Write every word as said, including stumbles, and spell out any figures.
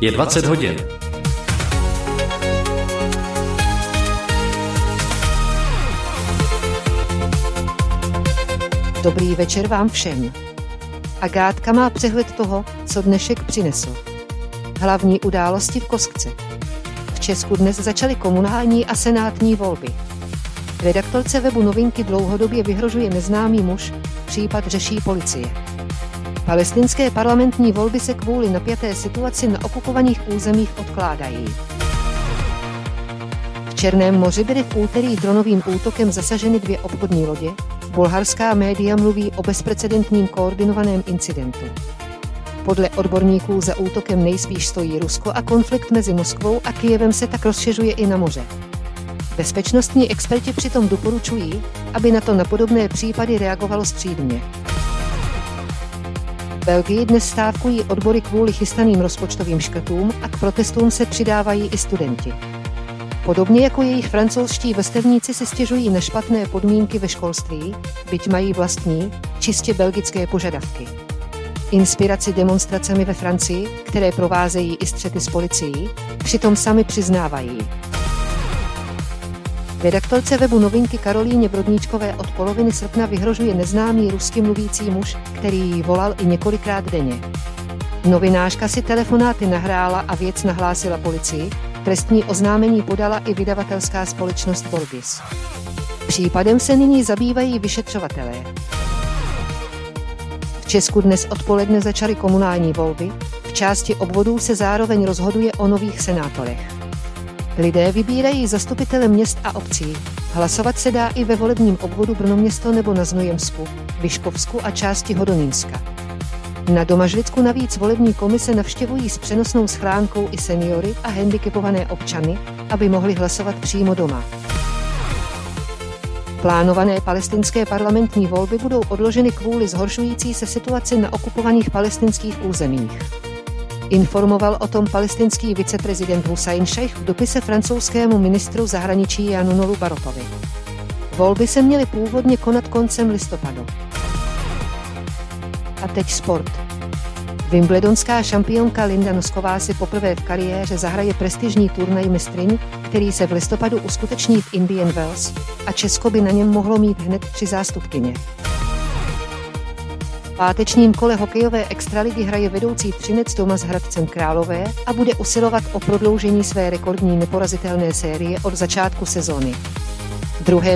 Je dvacet hodin. Dobrý večer vám všem. Agátka má přehled toho, co dnešek přinesl. Hlavní události v Kostce. V Česku dnes začaly komunální a senátní volby. Redaktorce webu Novinky dlouhodobě vyhrožuje neznámý muž, případ řeší policie. Palestinské parlamentní volby se kvůli napjaté situaci na okupovaných územích odkládají. V Černém moři byly v úterý dronovým útokem zasaženy dvě obchodní lodě. Bulharská média mluví o bezprecedentním koordinovaném incidentu. Podle odborníků za útokem nejspíš stojí Rusko a konflikt mezi Moskvou a Kyjevem se tak rozšiřuje i na moře. Bezpečnostní experti přitom doporučují, aby na to na podobné případy reagovalo střídmě. V Belgii dnes stávkují odbory kvůli chystaným rozpočtovým škrtům a k protestům se přidávají i studenti. Podobně jako jejich francouzští vrstevníci si stěžují na špatné podmínky ve školství, byť mají vlastní, čistě belgické požadavky. Inspiraci demonstracemi ve Francii, které provázejí i střety s policií, přitom sami přiznávají. Redaktorce webu Novinky Karolíně Brodníčkové od poloviny srpna vyhrožuje neznámý rusky mluvící muž, který jí volal i několikrát denně. Novinářka si telefonáty nahrála a věc nahlásila policii, trestní oznámení podala i vydavatelská společnost Volbis. Případem se nyní zabývají vyšetřovatelé. V Česku dnes odpoledne začaly komunální volby, v části obvodů se zároveň rozhoduje o nových senátorech. Lidé vybírají zastupitele měst a obcí. Hlasovat se dá i ve volebním obvodu Brnoměsto nebo na Znojemsku, Vyškovsku a části Hodonínska. Na Domažlicku navíc volební komise navštěvují s přenosnou schránkou i seniory a handicapované občany, aby mohli hlasovat přímo doma. Plánované palestinské parlamentní volby budou odloženy kvůli zhoršující se situaci na okupovaných palestinských územích. Informoval o tom palestinský viceprezident Husajn Šajch v dopise francouzskému ministru zahraničí Janu Nolu Barotovi. Volby se měly původně konat koncem listopadu. A teď sport. Wimbledonská šampionka Linda Nosková si poprvé v kariéře zahraje prestižní turnaj mistryň, který se v listopadu uskuteční v Indian Wells, a Česko by na něm mohlo mít hned tři zástupkyně. V pátečním kole hokejové extraligy hraje vedoucí Třinec Doma s Hradcem Králové a bude usilovat o prodloužení své rekordní neporazitelné série od začátku sezóny. Druhé